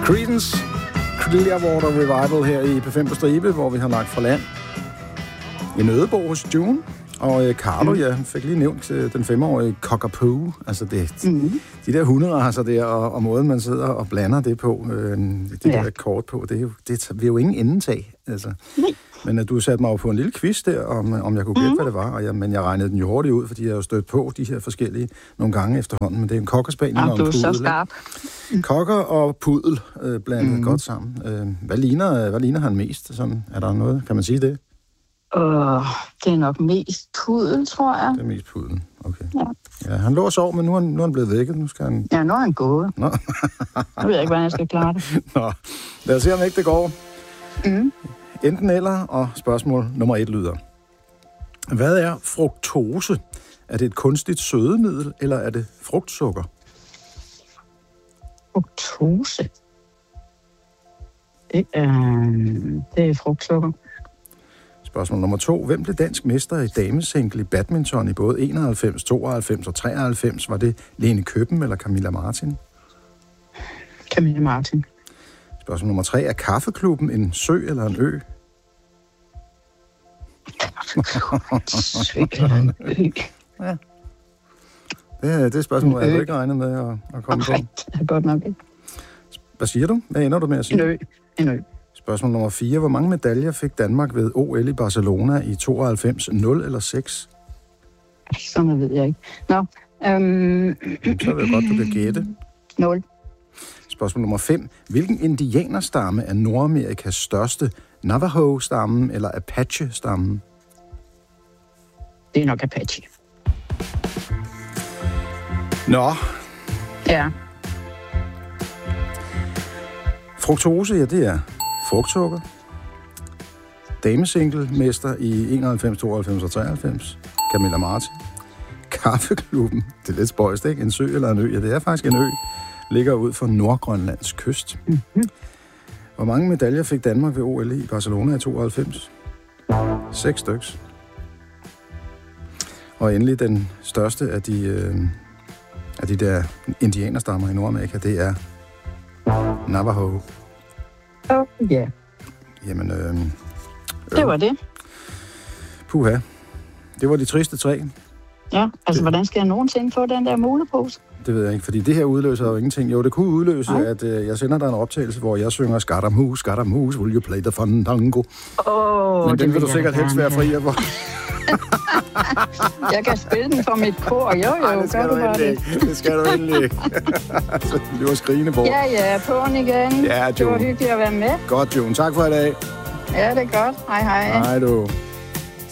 Creedence Clearwater Revival her i P5 på stribe, hvor vi har lagt fra land en ødebo hos June. Og Carlo, jeg fik lige nævnt den 5-årige Cockapoo. Altså de der hunderacer der, og måden man sidder og blander det på, der kort på, det vil jo ingen endetag. Altså. Nej. Men du satte mig jo på en lille quiz der, om jeg kunne gætte, hvad det var. Men jeg regnede den jo hurtigt ud, fordi jeg har stødt på de her forskellige nogle gange efterhånden. Men det er en cockerspaniel og en pudel. Du er så skarp. Cocker og pudel blandet godt sammen. Hvad ligner han mest? Sådan, er der noget? Kan man sige det? Det er nok mest pudel, tror jeg. Det er mest pudel, okay. Ja, han lå og sov, men nu er han blevet vækket. Nu skal han... Ja, nu er han gået. Nå. Nu ved jeg ikke, hvordan jeg skal klare det. Nå, lad os se, om ikke det går. Enten eller, og spørgsmål nummer 1 lyder. Hvad er fruktose? Er det et kunstigt sødemiddel, eller er det frugtsukker? Fruktose? Det er frugtsukker. Spørgsmål nummer 2. Hvem blev dansk mester i damesingle i badminton i både 91, 92 og 93? Var det Lene Køben eller Camilla Martin? Camilla Martin. Spørgsmål nummer 3. Er kaffeklubben en sø eller en ø? Sø eller en ø? Ja. Det spørgsmål har du ikke regnet med at komme på. Nej, det er godt nok ikke. Hvad siger du? Hvad ender du med at sige? En ø. Spørgsmål nummer 4. Hvor mange medaljer fik Danmark ved OL i Barcelona i 92? 0 eller 6? Sådan ved jeg ikke. Nå. Så er det godt, du kan gætte. 0. Spørgsmål nummer 5. Hvilken indianerstamme er Nordamerikas største? Navajo-stammen eller Apache-stammen? Det er nok Apache. Nå. Ja. Fruktose, ja, det er frugtsukker. Damesingle-mester i 91, 92 og 93. Camilla Martin. Kaffeklubben, det er lidt spøjst, ikke? En sø eller en ø? Ja, det er faktisk en ø. Ligger ud for Nordgrønlands kyst. Hvor mange medaljer fik Danmark ved OL i Barcelona i 92? 6 styks. Og endelig den største af de der indianerstammer i Nordamerika, det er Navajo. Ja. Jamen, det var det. Puha. Det var de triste 3. Ja, altså hvordan skal jeg nogensinde få den der mulepose? Det ved jeg ikke, fordi det her udløser jo ingenting. Jo, det kunne udløse, at jeg sender dig en optagelse, hvor jeg synger Scaramouche, will you play the fandango? Men den vil du sikkert helst være fri af. Jeg kan spille den for mit kor. Jo, det skal du endelig. Det skal du endelig. Så du bliver skrigende på. Ja, på'n igen. Ja, det var hyggeligt at være med. Godt, June. Tak for i dag. Ja, det er godt. Hej. Hej, du.